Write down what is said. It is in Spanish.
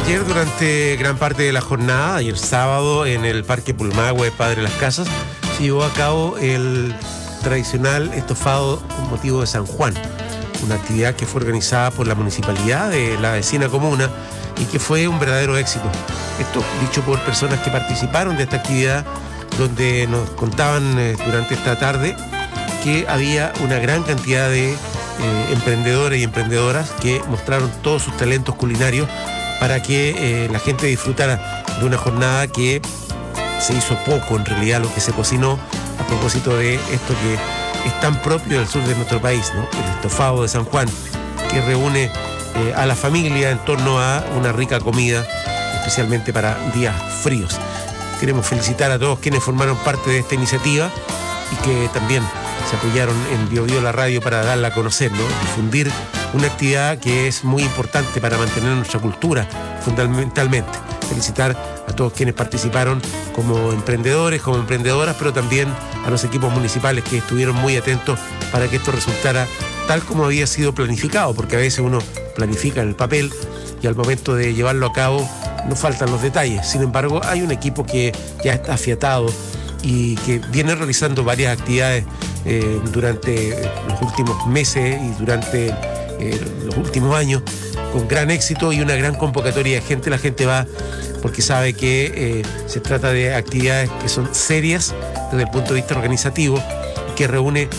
Ayer, durante gran parte de la jornada, ayer sábado, en el Parque Pulmagüe, Padre Las Casas, se llevó a cabo el tradicional estofado con motivo de San Juan, una actividad que fue organizada por la municipalidad de la vecina comuna y que fue un verdadero éxito. Esto dicho por personas que participaron de esta actividad, donde nos contaban durante esta tarde que había una gran cantidad de emprendedores y emprendedoras que mostraron todos sus talentos culinarios para que la gente disfrutara de una jornada que se hizo poco, en realidad, lo que se cocinó a propósito de esto que es tan propio del sur de nuestro país, ¿no? El estofado de San Juan, que reúne a la familia en torno a una rica comida, especialmente para días fríos. Queremos felicitar a todos quienes formaron parte de esta iniciativa y que también se apoyaron en Bio Bio la radio para darla a conocer, ¿no? Difundir una actividad que es muy importante para mantener nuestra cultura, fundamentalmente. Felicitar a todos quienes participaron como emprendedores, como emprendedoras, pero también a los equipos municipales que estuvieron muy atentos para que esto resultara tal como había sido planificado, porque a veces uno planifica en el papel y al momento de llevarlo a cabo nos faltan los detalles. Sin embargo, hay un equipo que ya está afiatado y que viene realizando varias actividades durante los últimos meses y durante los últimos años con gran éxito y una gran convocatoria de gente. La gente va porque sabe que se trata de actividades que son serias desde el punto de vista organizativo, que reúne